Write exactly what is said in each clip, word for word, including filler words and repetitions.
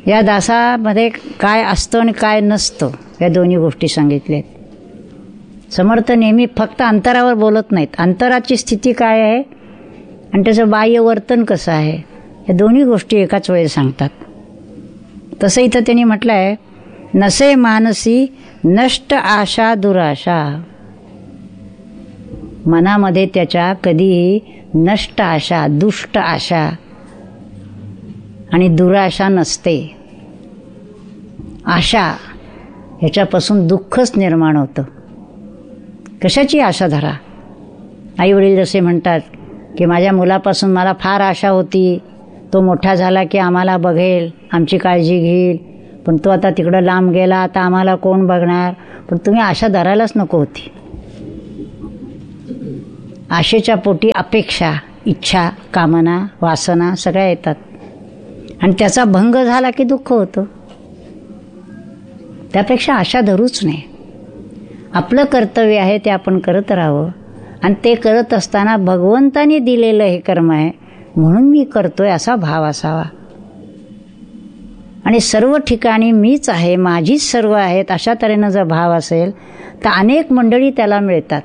या दासामध्ये काय असतं आणि काय नसतं या दोन्ही गोष्टी सांगितल्यात. समर्थ नेहमी फक्त अंतरावर बोलत नाहीत, अंतराची स्थिती काय आहे आणि त्याचं बाह्य वर्तन कसं आहे या दोन्ही गोष्टी एकाच वेळी सांगतात. तसं इथं त्यांनी म्हटलं आहे, नसे मानसी नष्ट आशा दुराशा. मनामध्ये त्याच्या कधीही नष्ट आशा, दुष्ट आशा आणि दुराशा नसते. आशा ह्याच्यापासून दुःखच निर्माण होतं. कशाची आशा धरा? आई वडील जसे म्हणतात की माझ्या मुलापासून मला फार आशा होती, तो मोठा झाला की आम्हाला बघेल, आमची काळजी घेईल, पण तो आता तिकडं लांब गेला, आता आम्हाला कोण बघणार? पण तुम्ही आशा धरायलाच नको होती. आशेच्या पोटी अपेक्षा, इच्छा, कामना, वासना सगळ्या येतात आणि त्याचा भंग झाला की दुःख होतं. त्यापेक्षा आशा धरूच नाही. आपलं कर्तव्य आहे ते आपण करत राहावं आणि ते करत असताना भगवंताने दिलेलं हे कर्म आहे म्हणून मी करतोय असा भाव असावा. आणि सर्व ठिकाणी मीच आहे, माझीच सर्व आहेत अशा तऱ्हेनं जर भाव असेल तर अनेक मंडळी त्याला मिळतात.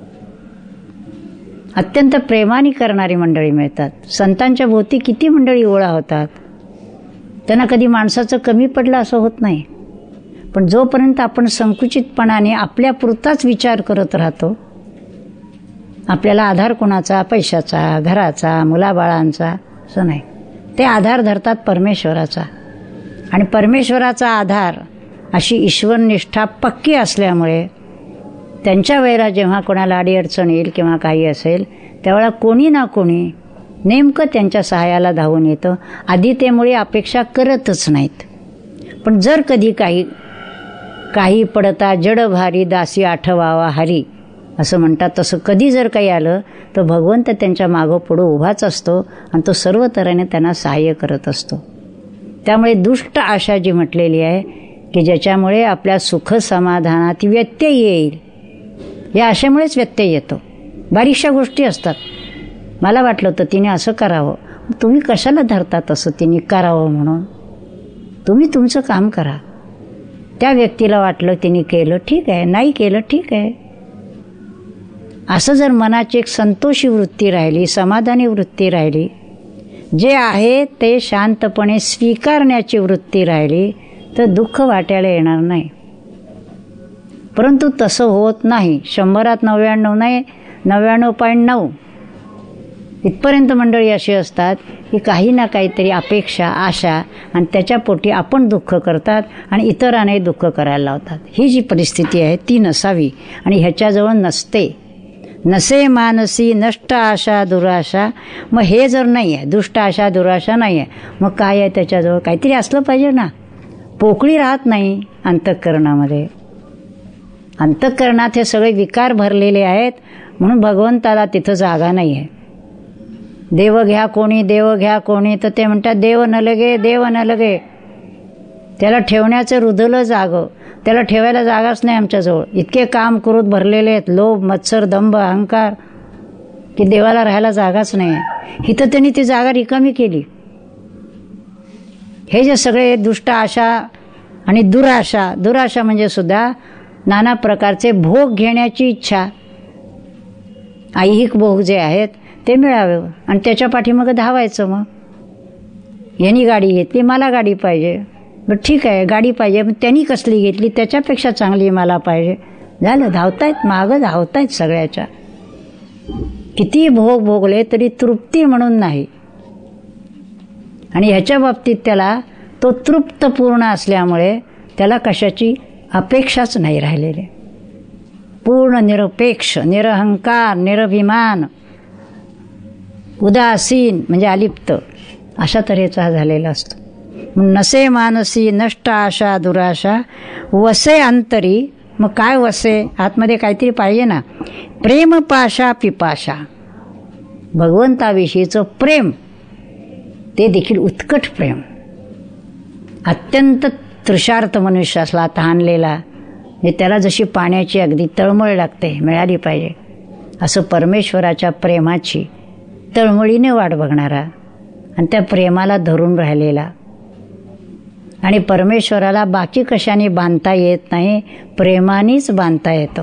अत्यंत प्रेमाने करणारी मंडळी मिळतात. संतांच्या भोवती किती मंडळी गोळा होतात, त्यांना कधी माणसाचं कमी पडलं असं होत नाही. पण जोपर्यंत आपण संकुचितपणाने आपल्यापुरताच विचार करत राहतो, आपल्याला आधार कोणाचा? पैशाचा, घराचा, मुलाबाळांचा असं नाही. ते आधार धरतात परमेश्वराचा आणि परमेश्वराचा आधार अशी ईश्वरनिष्ठा पक्की असल्यामुळे त्यांच्या वेळेला जेव्हा कोणाला अडीअडचण येईल किंवा काही असेल त्यावेळेला कोणी ना कोणी नेमकं त्यांच्या सहाय्याला धावून येतं. आधी ते मुळे अपेक्षा करतच नाहीत. पण जर कधी काही काही पडता जड भारी दासी आठवावा हरी असं म्हणतात, तसं कधी जर काही आलं तर भगवंत त्यांच्या मागं पुढं उभाच असतो आणि तो सर्व तऱ्हेने त्यांना सहाय्य करत असतो. त्यामुळे दुष्ट आशा जी म्हटलेली आहे की ज्याच्यामुळे आपल्या सुख समाधानात व्यत्यय येईल, या आशेमुळेच व्यत्यय येतो. बारीकशा गोष्टी असतात. मला वाटलं होतं तिने असं करावं, तुम्ही कशाला धरता तसं तिने करावं म्हणून? तुम्ही तुमचं काम करा. त्या व्यक्तीला वाटलं तिने केलं ठीक आहे, नाही केलं ठीक आहे. असं जर मनाची एक संतोषी वृत्ती राहिली, समाधानी वृत्ती राहिली, जे आहे ते शांतपणे स्वीकारण्याची वृत्ती राहिली तर दुःख वाट्याला येणार नाही. परंतु तसं होत नाही. शंभरात नव्याण्णव नाही, नव्याण्णव पॉईंट नऊ इथपर्यंत मंडळी अशी असतात की काही ना काहीतरी अपेक्षा, आशा आणि त्याच्या पोटी आपण दुःख करतात आणि इतरांनाही दुःख करायला लावतात. ही जी परिस्थिती आहे ती नसावी आणि ह्याच्याजवळ नसते. नसे मानसी नष्ट आशा दुराशा. मग हे जर नाही आहे, दुष्ट आशा दुराशा नाही आहे, मग काय आहे त्याच्याजवळ? काहीतरी असलं पाहिजे ना. पोकळी राहत नाही अंतःकरणामध्ये. अंतःकरणात हे सगळे विकार भरलेले आहेत म्हणून भगवंताला तिथं जागा नाही आहे. देव घ्या कोणी, देव घ्या कोणी, तर ते म्हणतात देव न लगे, देव न लगे. त्याला ठेवण्याचं रुधलं जागं, त्याला ठेवायला जागाच नाही आमच्याजवळ. इतके काम करूत भरलेले आहेत, लोभ, मत्सर, दंभ, अहंकार, की देवाला राहायला जागाच नाही आहे. इथं त्यांनी ती जागा रिकामी केली. हे जे सगळे दुष्ट आशा आणि दुराशा, दुराशा म्हणजे सुद्धा नाना प्रकारचे भोग घेण्याची इच्छा, ऐहिक भोग जे आहेत ते मिळावे आणि त्याच्या पाठीमागं धावायचं. मग यांनी गाडी घेतली, मला गाडी पाहिजे, बरं ठीक आहे गाडी पाहिजे, पण त्यांनी कसली घेतली, त्याच्यापेक्षा चांगली मला पाहिजे. झालं, धावतायत मागं, धावतायत सगळ्याच्या. किती भोग भोगले तरी तृप्ती म्हणून नाही. आणि ह्याच्या बाबतीत त्याला तो तृप्त पूर्ण असल्यामुळे त्याला कशाची अपेक्षाच नाही राहिलेली. पूर्ण निरपेक्ष, निरहंकार, निरभिमान, उदासीन म्हणजे अलिप्त अशा तऱ्हेचा झालेला असतो. नसे मानसी नष्ट आशा दुराशा वसे अंतरी. मग काय वसे? आतमध्ये काहीतरी पाहिजे ना. प्रेम पाशा पिपाशा. भगवंताविषयीचं प्रेम ते देखील उत्कट प्रेम. अत्यंत तृषार्थ मनुष्य असला, तहानलेला, म्हणजे त्याला जशी पाण्याची अगदी तळमळ लागते, मिळाली पाहिजे, असं परमेश्वराच्या प्रेमाची तळमळीने वाट बघणारा आणि त्या प्रेमाला धरून राहिलेला आणि परमेश्वराला बाकी कशाने बांधता येत नाही, प्रेमानेच बांधता येतं.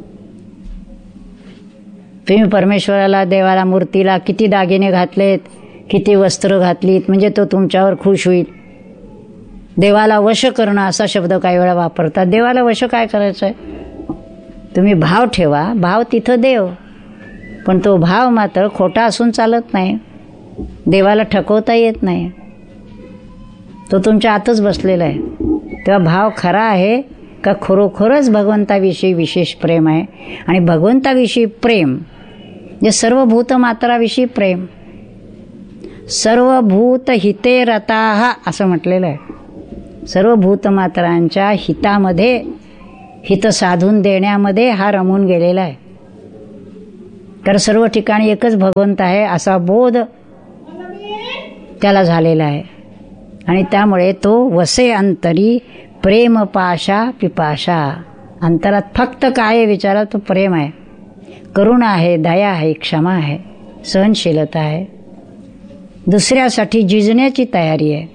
तुम्ही परमेश्वराला, देवाला, मूर्तीला किती दागिने घातलेत, किती वस्त्र घातलीत म्हणजे तो तुमच्यावर खुश होईल. देवाला वश करणं असा शब्द काही वेळा वापरतात. देवाला वश काय करायचं आहे? तुम्ही भाव ठेवा, भाव तिथं देव. पण तो भाव मात्र खोटा असून चालत नाही. देवाला ठकवता येत नाही, तो तुमच्या आतच बसलेला आहे. तेव्हा भाव खरा आहे का खरोखरच भगवंताविषयी विशेष प्रेम आहे? आणि भगवंताविषयी प्रेम जे सर्वभूतमात्राविषयी प्रेम, सर्वभूत हिते रताः असं म्हटलेलं आहे. सर्व भूतमात्रांच्या हितामध्ये, हित साधून देण्यामध्ये हा रमून गेलेला आहे. तर सर्व ठिकाणी एकच भगवंत आहे असा बोध त्याला झालेला आहे. आणि त्यामुळे तो वसे अंतरी प्रेम पाशा पिपाशा. अंतरात फक्त काय आहे विचारा, तो प्रेम आहे, करुणा आहे, दया आहे, क्षमा आहे, सहनशीलता आहे, दुसऱ्यासाठी झिजण्याची तयारी आहे.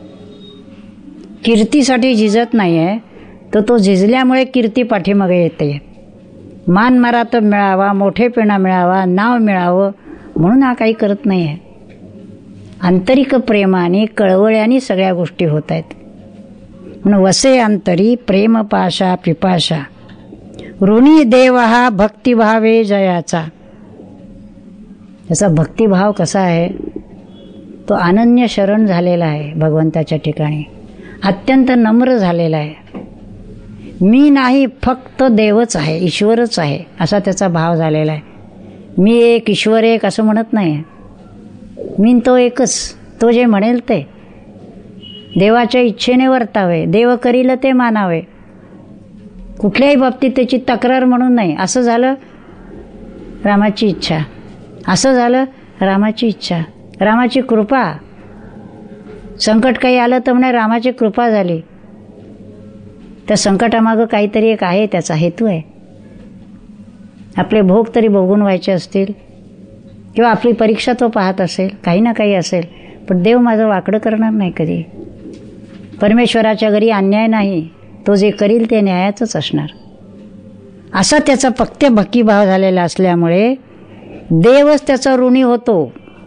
कीर्तीसाठी झिजत नाही आहे, तर तो झिजल्यामुळे कीर्ती पाठीमागे येते. मान मारात मिळावा, मोठेपणा मिळावा, नाव मिळावं म्हणून हा काही करत नाही आहे. आंतरिक प्रेमाने, कळवळ्याने सगळ्या गोष्टी होत आहेत. म्हणून वसे अंतरी प्रेम पाशा पिपाशा ऋणी देव हा भक्तिभावे जयाचा. त्याचा भक्तिभाव कसा आहे? तो अनन्य शरण झालेला आहे भगवंताच्या ठिकाणी, अत्यंत नम्र झालेला आहे. मी नाही, फक्त देवच आहे, ईश्वरच आहे असा त्याचा भाव झालेला आहे. मी एक, ईश्वर एक असं म्हणत नाही. मी तो एकच, तो जे म्हणेल ते. देवाच्या इच्छेने वर्तावे, देव करील ते मानावे. कुठल्याही बाबतीत त्याची तक्रार म्हणून नाही. असं झालं रामाची इच्छा, असं झालं रामाची इच्छा, रामाची कृपा. संकट काही आलं तर म्हणे रामाची कृपा झाली. त्या संकटामागं काहीतरी एक आहे, त्याचा हेतू आहे. आपले भोग तरी भोगून व्हायचे असतील किंवा आपली परीक्षा तो पाहत असेल, काही ना काही असेल. पण देव माझं वाकडं करणार नाही कधी. परमेश्वराच्या घरी अन्याय नाही, तो जे करील ते न्यायाचंच असणार असा त्याचा पक्के भक्तिभाव झालेला असल्यामुळे देवच त्याचा ऋणी होतो.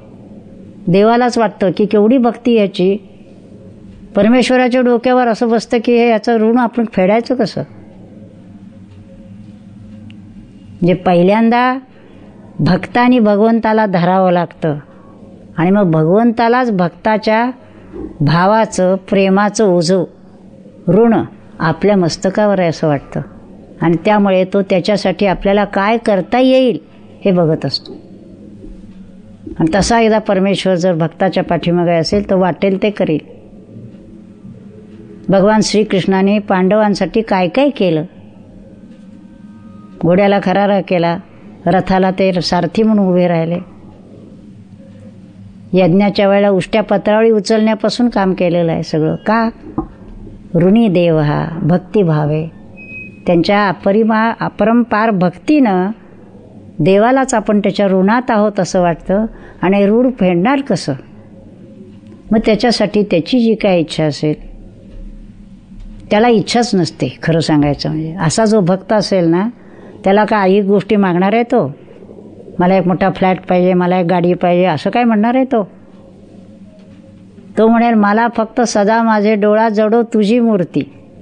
देवालाच वाटतं की केवढी भक्ती याची, परमेश्वराच्या डोक्यावर असं बसतं की हे याचं ऋण आपण फेडायचं कसं. म्हणजे पहिल्यांदा भक्तानी भगवंताला धरावं लागतं आणि मग भगवंतालाच भक्ताच्या भावाचं, प्रेमाचं ओझं, ऋण आपल्या मस्तकावर आहे असं वाटतं. आणि त्यामुळे तो त्याच्यासाठी आपल्याला काय करता येईल हे बघत असतो. आणि तसा एकदा परमेश्वर जर भक्ताच्या पाठीमागे असेल तर वाटेल ते करेल. भगवान श्रीकृष्णाने पांडवांसाठी काय काय केलं. घोड्याला खरारा केला, रथाला ते सारथी म्हणून उभे राहिले. यज्ञाच्या वेळेला उष्ट्या पत्रावळी उचलण्यापासून काम केलेलं आहे सगळं. का? ऋणी देव हा भक्तिभावे. त्यांच्या अपरिमा अपरंपार भक्तीनं देवालाच आपण त्याच्या ऋणात आहोत असं वाटतं. आणि ऋण फेडणार कसं? मग त्याच्यासाठी त्याची जी काय इच्छा असेल, त्याला इच्छाच नसते खरं सांगायचं म्हणजे. असा जो भक्त असेल ना, त्याला का आई गोष्टी मागणार आहे तो? मला एक मोठा फ्लॅट पाहिजे, मला एक गाडी पाहिजे असं काय म्हणणार आहे तो? तो म्हणेल मला फक्त सदा माझे डोळा जडो तुझी मूर्ती,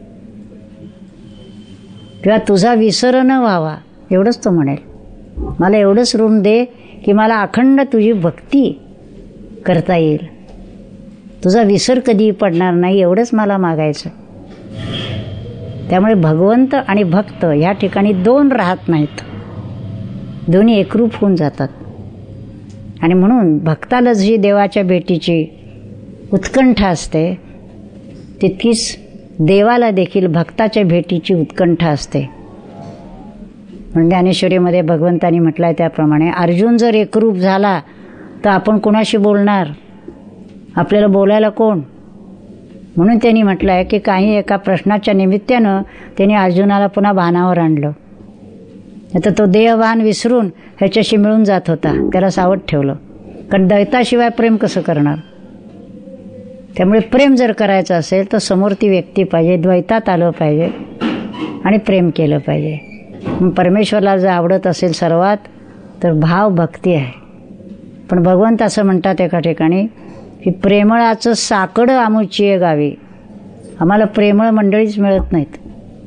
किंवा तुझा विसर न व्हावा, एवढंच तो म्हणेल. मला एवढंच ऋण दे की मला अखंड तुझी भक्ती करता येईल, तुझा विसर कधी पडणार नाही, एवढंच मला मागायचं. त्यामुळे भगवंत आणि भक्त ह्या ठिकाणी दोन राहत नाहीत, दोन्ही एकरूप होऊन जातात. आणि म्हणून भक्ताला जी देवाच्या भेटीची उत्कंठा असते, तितकीच देवाला देखील भक्ताच्या भेटीची उत्कंठा असते. म्हणून ज्ञानेश्वरीमध्ये भगवंतानी म्हटलं आहे त्याप्रमाणे, अर्जुन जर एकरूप झाला तर आपण कोणाशी बोलणार? आपल्याला बोलायला कोण? म्हणून त्यांनी म्हटलं आहे की काही एका प्रश्नाच्या निमित्तानं त्यांनी अर्जुनाला पुन्हा भानावर आणलं. आता तो देहभान विसरून ह्याच्याशी मिळून जात होता, त्याला सावध ठेवलं. कारण दैताशिवाय प्रेम कसं करणार? त्यामुळे प्रेम जर करायचं असेल तर समोर ती व्यक्ती पाहिजे, द्वैतात आलं पाहिजे आणि प्रेम केलं पाहिजे. मग परमेश्वराला जर आवडत असेल सर्वात तर भाव भक्ती आहे. पण भगवंत असं म्हणतात एका ठिकाणी की प्रेमळाचं साकडं आमुची गावी. आम्हाला प्रेमळ मंडळीच मिळत नाहीत.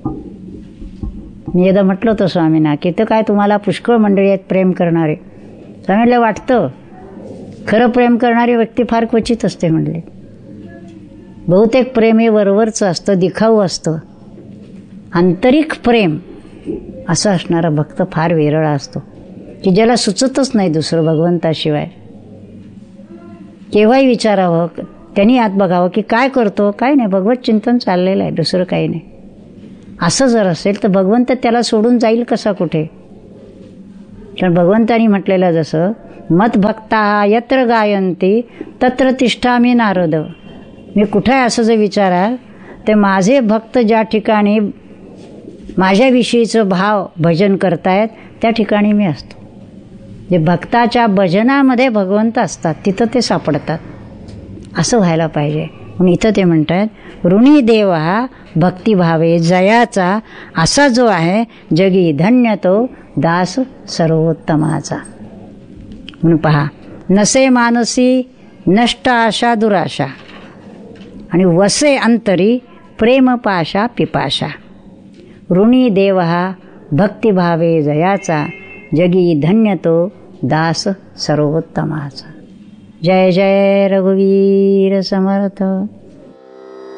मी एकदा म्हटलं होतं स्वामींना की तर काय तुम्हाला पुष्कळ मंडळी आहेत प्रेम करणारे. स्वामीला वाटतं खरं प्रेम करणारी व्यक्ती फार क्वचित असते म्हणले. बहुतेक प्रेम हे वरवरचं असतं, दिखाऊ असतं. आंतरिक प्रेम असं असणारा भक्त फार विरळा असतो की ज्याला सुचतच नाही दुसरं भगवंताशिवाय. केव्हाही विचारावं, त्यांनी आत बघावं की काय करतो, काय नाही, भगवत चिंतन चाललेलं आहे, दुसरं काही नाही. असं जर असेल तर भगवंत त्याला सोडून जाईल कसा कुठे. कारण भगवंतानी म्हटलेलं जसं मत भक्ता यत्र गायंती तत्र तिष्ठामी नारद. मी कुठे आहे असं जर विचाराल ते माझे भक्त ज्या ठिकाणी माझ्याविषयीचं भाव भजन करतायत त्या ठिकाणी मी असतो. जे भक्ताच्या भजनामध्ये भगवंत असतात तिथं ते सापडतात. असं व्हायला पाहिजे. म्हणून इथं ते म्हणतात ऋणी देव हा भक्तिभावे जयाचा असा जो आहे जगी धन्य तो दास सर्वोत्तमाचा. म्हणून पहा नसे मानसी नष्ट आशा दुराशा आणि वसे अंतरी प्रेम पाशा पिपाशा. ऋणी देव हा भक्तिभावे जयाचा जगी धन्य तो दास सर्वोत्तमाचा. जय जय रघुवीर समर्थ.